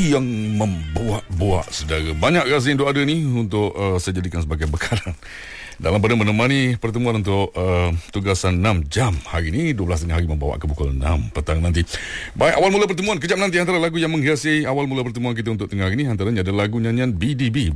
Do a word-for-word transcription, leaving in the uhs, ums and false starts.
yang membuak-buak, saudara. Banyak rasa yang ada ni untuk uh, saya jadikan sebagai bekalan dalam pada menemani pertemuan untuk uh, tugasan enam jam hari ni, dua belas tengah hari membawa ke pukul enam petang nanti. Baik, awal mula pertemuan kejap nanti antara lagu yang menghiasi awal mula pertemuan kita untuk tengah hari ni, antaranya ada lagu nyanyian B D B,